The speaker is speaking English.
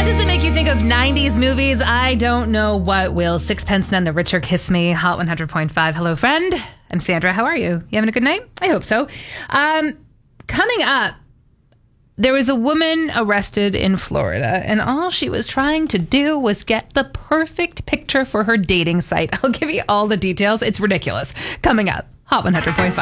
does it make you think of 90s movies? I don't know what will. Sixpence None the Richer, Kiss Me, Hot 100.5. Hello, friend. I'm Sandra. How are you? You having a good night? I hope so. Coming up, there was a woman arrested in Florida, and all she was trying to do was get the perfect picture for her dating site. I'll give you all the details. It's ridiculous. Coming up, Hot 100.5.